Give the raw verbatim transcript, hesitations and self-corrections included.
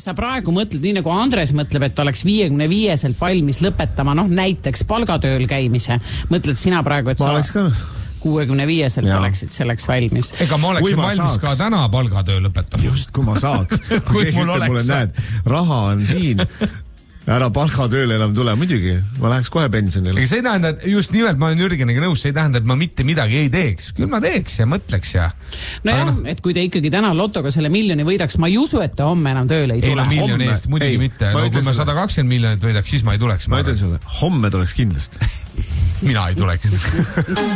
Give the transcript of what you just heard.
sa praegu mõtled, nii nagu Andres mõtleb, et oleks viiekümne viieselt valmis lõpetama, noh näiteks palgatööl käimise. Mõtled sina praegu, et ma sa oleks ka... kuuekümne viieselt oleksid selleks valmis. Ega ma oleksin ma valmis saaks. Ka täna palgatöö lõpetama. Just, kui ma saaks. kui mul oleks. Mulle, näed, raha on siin. Ära palgatööle enam tule, muidugi. Ma läheks kohe pensionile. Ega see ei tähenda, et just nimelt ma olen Jürgeniga nõus, see ei tähenda, et ma mitte midagi ei teeks. Küll ma teeks ja mõtleks ja... No jah, no. Et kui te ikkagi täna lotoga selle miljoni võidaks, ma ei usu, et te homme enam tööle ei tule. Ei no miljoni eest, muidugi ei, mitte. No, kui ma sada kakskümmend miljonit võidaks, siis ma ei tuleks. Ma ütlen sulle, homme tuleks kindlasti. Mina ei tuleks.